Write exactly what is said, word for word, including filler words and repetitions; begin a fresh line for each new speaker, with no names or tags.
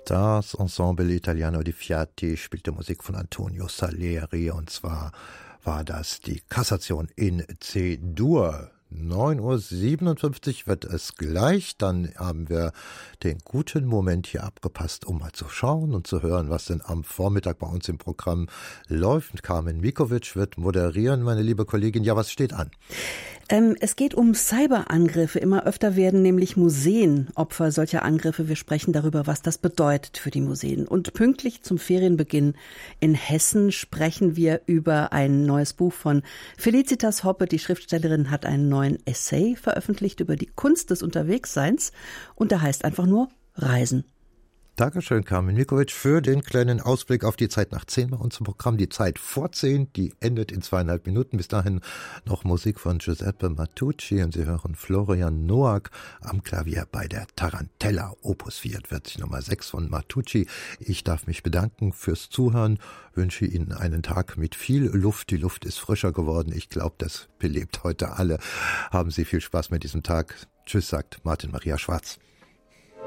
Das Ensemble Italiano di Fiati spielte Musik von Antonio Salieri, und zwar war das die Kassation in C-Dur. neun Uhr siebenundfünfzig wird es gleich, dann haben wir den guten Moment hier abgepasst, um mal zu schauen und zu hören, was denn am Vormittag bei uns im Programm läuft. Carmen Mikovic wird moderieren, meine liebe Kollegin. Ja, was steht an?
Ähm, es geht um Cyberangriffe. Immer öfter werden nämlich Museen Opfer solcher Angriffe. Wir sprechen darüber, was das bedeutet für die Museen. Und pünktlich zum Ferienbeginn in Hessen sprechen wir über ein neues Buch von Felicitas Hoppe. Die Schriftstellerin hat einen neuen Essay veröffentlicht über die Kunst des Unterwegsseins. Und der heißt einfach nur Reisen.
Dankeschön, Carmen Mikovic, für den kleinen Ausblick auf die Zeit nach zehn bei uns im Programm. Die Zeit vor zehn, die endet in zweieinhalb Minuten. Bis dahin noch Musik von Giuseppe Matucci, und Sie hören Florian Noack am Klavier bei der Tarantella, Opus vierundvierzig Nummer sechs von Matucci. Ich darf mich bedanken fürs Zuhören, wünsche Ihnen einen Tag mit viel Luft. Die Luft ist frischer geworden. Ich glaube, das belebt heute alle. Haben Sie viel Spaß mit diesem Tag. Tschüss, sagt Martin Maria Schwarz.